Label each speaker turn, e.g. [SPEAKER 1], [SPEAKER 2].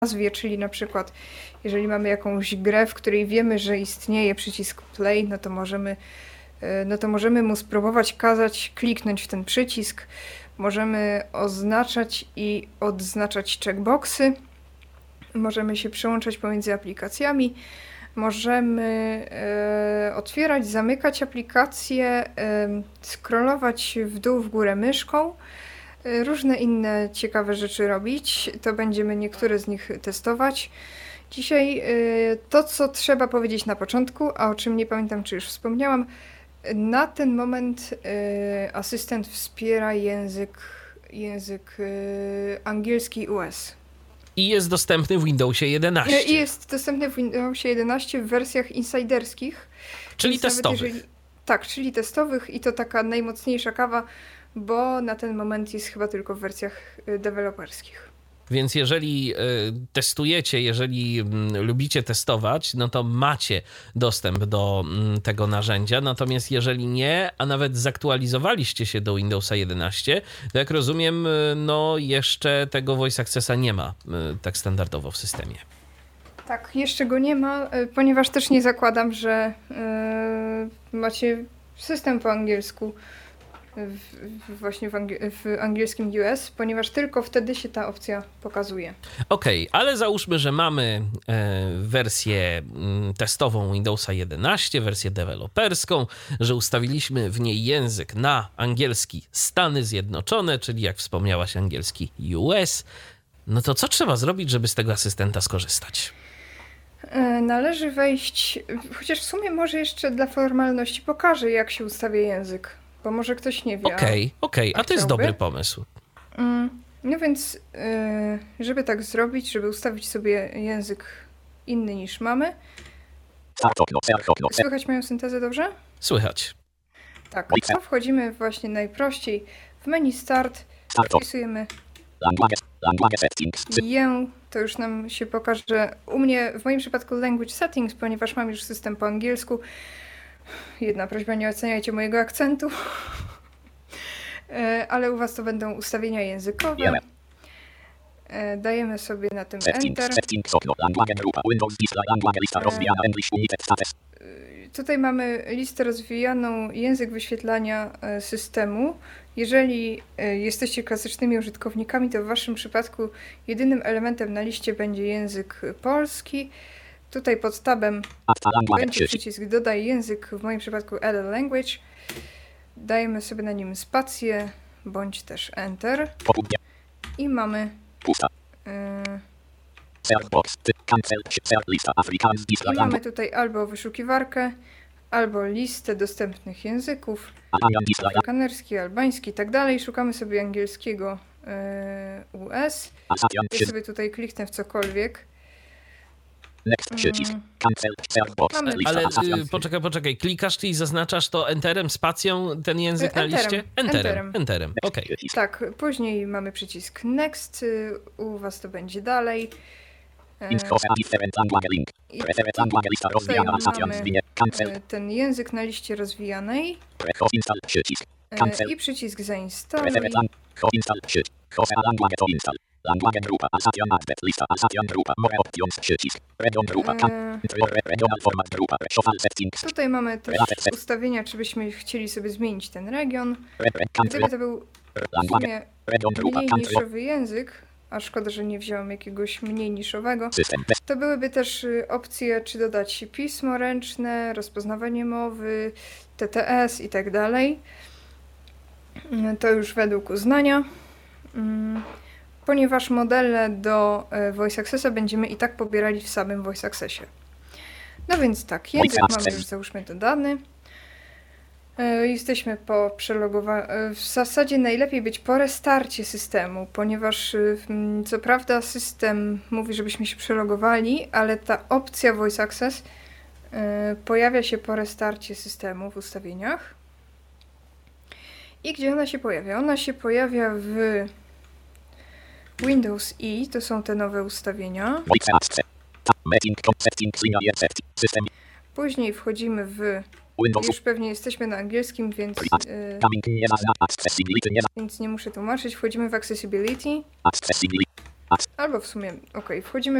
[SPEAKER 1] nazwie, czyli na przykład jeżeli mamy jakąś grę, w której wiemy, że istnieje przycisk play, no to możemy mu spróbować kazać kliknąć w ten przycisk. Możemy oznaczać i odznaczać checkboxy. Możemy się przełączać pomiędzy aplikacjami. Możemy otwierać, zamykać aplikacje, scrollować w dół, w górę myszką. Różne inne ciekawe rzeczy robić. To będziemy niektóre z nich testować. Dzisiaj to, co trzeba powiedzieć na początku, a o czym nie pamiętam, czy już wspomniałam, na ten moment asystent wspiera język angielski US.
[SPEAKER 2] I jest dostępny w Windowsie 11.
[SPEAKER 1] I jest dostępny w Windowsie 11 w wersjach insiderskich.
[SPEAKER 2] Czyli testowych.
[SPEAKER 1] Tak, czyli testowych i to taka najmocniejsza kawa, bo na ten moment jest chyba tylko w wersjach deweloperskich.
[SPEAKER 2] Więc jeżeli testujecie, jeżeli lubicie testować, no to macie dostęp do tego narzędzia. Natomiast jeżeli nie, a nawet zaktualizowaliście się do Windowsa 11, to jak rozumiem, no jeszcze tego Voice Accessa nie ma tak standardowo w systemie.
[SPEAKER 1] Tak, jeszcze go nie ma, ponieważ też nie zakładam, że macie system po angielsku. Właśnie w angielskim US, ponieważ tylko wtedy się ta opcja pokazuje.
[SPEAKER 2] Okej, ale załóżmy, że mamy wersję testową Windowsa 11, wersję deweloperską, że ustawiliśmy w niej język na angielski Stany Zjednoczone, czyli jak wspomniałaś angielski US. No to co trzeba zrobić, żeby z tego asystenta skorzystać?
[SPEAKER 1] Należy wejść, chociaż w sumie może jeszcze dla formalności pokażę, jak się ustawia język. Bo może ktoś nie wie.
[SPEAKER 2] Okej, a to jest dobry pomysł.
[SPEAKER 1] No więc, żeby tak zrobić, żeby ustawić sobie język inny niż mamy. Słychać moją syntezę dobrze?
[SPEAKER 2] Słychać.
[SPEAKER 1] Tak, to wchodzimy właśnie najprościej w menu Start, wpisujemy to już nam się pokaże w moim przypadku Language Settings, ponieważ mam już system po angielsku. Jedna prośba, nie oceniajcie mojego akcentu, ale u was to będą ustawienia językowe. Dajemy sobie na tym Enter. Tutaj mamy listę rozwijaną, język wyświetlania systemu. Jeżeli jesteście klasycznymi użytkownikami, to w waszym przypadku jedynym elementem na liście będzie język polski. Tutaj pod tabem będzie przycisk Dodaj język, w moim przypadku Add a Language. Dajemy sobie na nim spację, bądź też Enter. I mamy tutaj albo wyszukiwarkę, albo listę dostępnych języków. Afrykanerski, albański i tak dalej. Szukamy sobie angielskiego US. Ja sobie tutaj kliknę w cokolwiek.
[SPEAKER 2] Ale poczekaj, klikasz ty i zaznaczasz to enterem, spacją ten język na liście? Enterem. Okej.
[SPEAKER 1] Tak, później mamy przycisk next, u was to będzie dalej. I tutaj mamy ten język na liście rozwijanej i przycisk zainstaluj.
[SPEAKER 3] Language grupa, Alsatian Advet, lista Alsatian grupa, more options, przycisk, region grupa, regional format grupa, shuffle settings.
[SPEAKER 1] Tutaj mamy też ustawienia, czy byśmy chcieli sobie zmienić ten region. Gdyby to był w sumie mniej niszowy język, a szkoda, że nie wziąłem jakiegoś mniej niszowego, to byłyby też opcje, czy dodać pismo ręczne, rozpoznawanie mowy, TTS i tak dalej. To już według uznania. Ponieważ modele do Voice Accessa będziemy i tak pobierali w samym Voice Accessie. No więc tak, język mamy już załóżmy dodany. Jesteśmy po przelogowaniu. W zasadzie najlepiej być po restarcie systemu, ponieważ co prawda system mówi, żebyśmy się przelogowali, ale ta opcja Voice Access pojawia się po restarcie systemu w ustawieniach. I gdzie ona się pojawia? Ona się pojawia w Windows E, to są te nowe ustawienia. Później wchodzimy w... Już pewnie jesteśmy na angielskim, więc nie muszę tłumaczyć. Wchodzimy w Accessibility. Albo w sumie, okej, wchodzimy